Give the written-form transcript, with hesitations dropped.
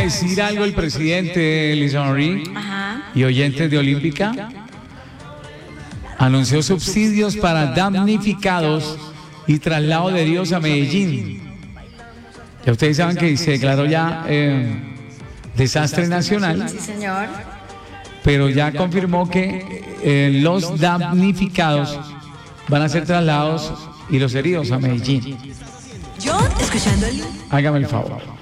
decir algo el presidente Lisa Marie y oyentes de Olímpica. Anunció subsidios para damnificados y traslado de heridos a Medellín. Ya ustedes saben que se declaró ya desastre nacional. Sí, señor. Pero ya confirmó que los damnificados van a ser trasladados y los heridos a Medellín. Yo escuchando el... Hágame el favor.